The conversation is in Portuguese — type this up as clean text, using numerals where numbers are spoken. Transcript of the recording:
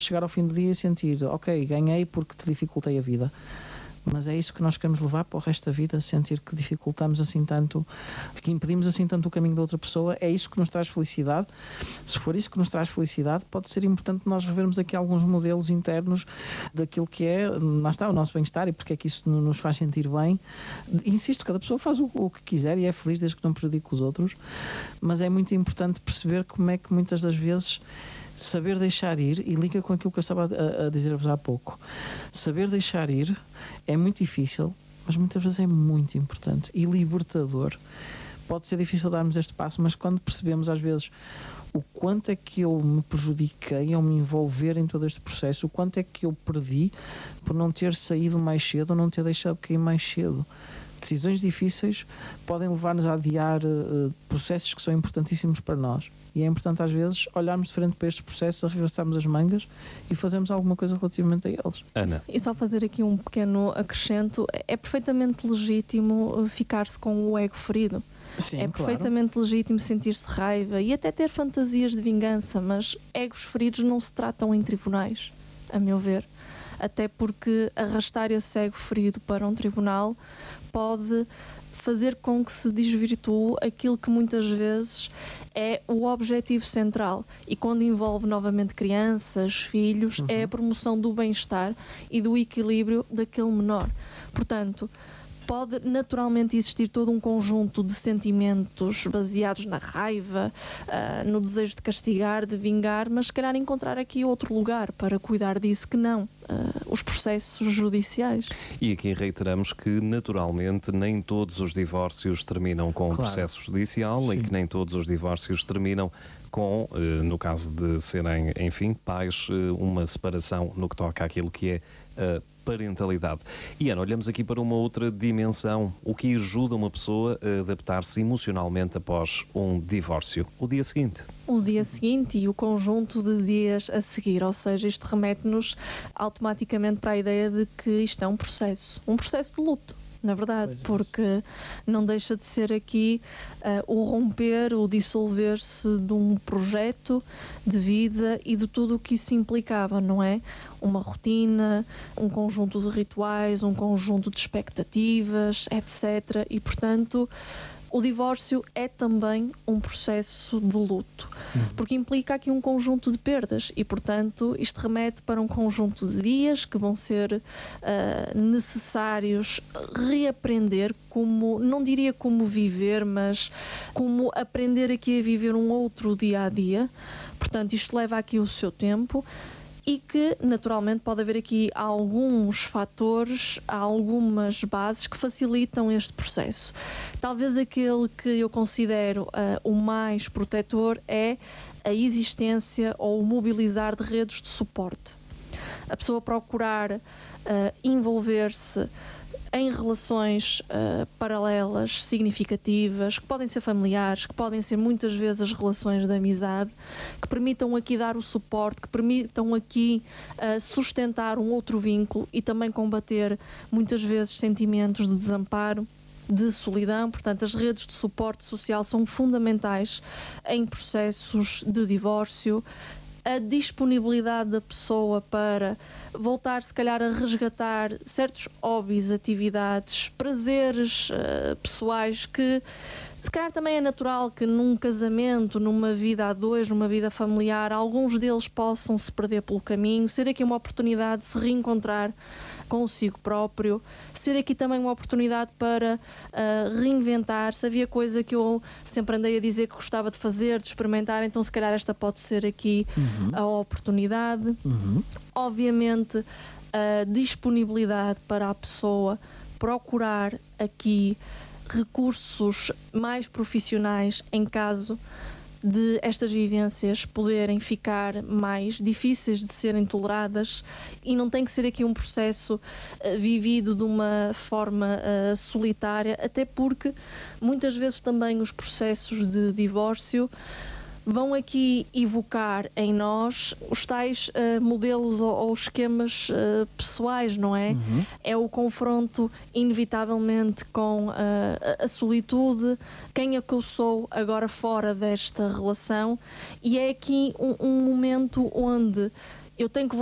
chegar ao fim do dia e sentir, ok, ganhei porque te dificultei a vida. Mas é isso que nós queremos levar para o resto da vida, sentir que dificultamos assim tanto, que impedimos assim tanto o caminho da outra pessoa. É isso que nos traz felicidade. Se for isso que nos traz felicidade, pode ser importante nós revermos aqui alguns modelos internos daquilo que é, lá está, o nosso bem-estar e porque é que isso nos faz sentir bem. Insisto, cada pessoa faz o que quiser e é feliz desde que não prejudique os outros, mas é muito importante perceber como é que muitas das vezes saber deixar ir, e liga com aquilo que eu estava a dizer-vos há pouco, saber deixar ir é muito difícil, mas muitas vezes é muito importante e libertador. Pode ser difícil darmos este passo, mas quando percebemos às vezes o quanto é que eu me prejudiquei ao me envolver em todo este processo, o quanto é que eu perdi por não ter saído mais cedo ou não ter deixado cair mais cedo. Decisões difíceis podem levar-nos a adiar processos que são importantíssimos para nós. E é importante às vezes olharmos de frente para estes processos, arregaçarmos as mangas e fazermos alguma coisa relativamente a eles. Ana. E só fazer aqui um pequeno acrescento, é perfeitamente legítimo ficar-se com o ego ferido. Sim, é perfeitamente legítimo sentir-se raiva e até ter fantasias de vingança, mas egos feridos não se tratam em tribunais, a meu ver. Até porque arrastar esse ego ferido para um tribunal pode fazer com que se desvirtue aquilo que muitas vezes é o objetivo central. E quando envolve novamente crianças, filhos, é a promoção do bem-estar e do equilíbrio daquele menor. Portanto, pode naturalmente existir todo um conjunto de sentimentos baseados na raiva, no desejo de castigar, de vingar, mas se calhar encontrar aqui outro lugar para cuidar disso que não os processos judiciais. E aqui reiteramos que naturalmente nem todos os divórcios terminam com um processo judicial. Sim. E que nem todos os divórcios terminam com, no caso de serem, enfim, pais, uma separação no que toca àquilo que é parentalidade. E Ana, olhamos aqui para uma outra dimensão, o que ajuda uma pessoa a adaptar-se emocionalmente após um divórcio. O dia seguinte. O dia seguinte e o conjunto de dias a seguir, ou seja, isto remete-nos automaticamente para a ideia de que isto é um processo de luto. Na verdade, porque não deixa de ser aqui o romper, o dissolver-se de um projeto de vida e de tudo o que isso implicava, não é? Uma rotina, um conjunto de rituais, um conjunto de expectativas, etc. E, portanto, o divórcio é também um processo de luto, porque implica aqui um conjunto de perdas e, portanto, isto remete para um conjunto de dias que vão ser necessários reaprender como, não diria como viver, mas como aprender aqui a viver um outro dia-a-dia. Portanto, isto leva aqui o seu tempo. E que, naturalmente, pode haver aqui alguns fatores, algumas bases que facilitam este processo. Talvez aquele que eu considero o mais protetor é a existência ou o mobilizar de redes de suporte. A pessoa procurar envolver-se em relações paralelas, significativas, que podem ser familiares, que podem ser muitas vezes as relações de amizade, que permitam aqui dar o suporte, que permitam aqui sustentar um outro vínculo e também combater muitas vezes sentimentos de desamparo, de solidão. Portanto, as redes de suporte social são fundamentais em processos de divórcio. A disponibilidade da pessoa para voltar, se calhar, a resgatar certos hobbies, atividades, prazeres pessoais que, se calhar, também é natural que num casamento, numa vida a dois, numa vida familiar, alguns deles possam se perder pelo caminho, ser aqui uma oportunidade de se reencontrar consigo próprio, ser aqui também uma oportunidade para reinventar. Se havia coisa que eu sempre andei a dizer que gostava de fazer, de experimentar, então se calhar esta pode ser aqui a oportunidade. Obviamente a disponibilidade para a pessoa procurar aqui recursos mais profissionais em caso de estas vivências poderem ficar mais difíceis de serem toleradas, e não tem que ser aqui um processo vivido de uma forma solitária, até porque muitas vezes também os processos de divórcio vão aqui evocar em nós os tais modelos ou esquemas pessoais, não é? É o confronto inevitavelmente com a solitude, quem é que eu sou agora fora desta relação, e é aqui um momento onde eu tenho que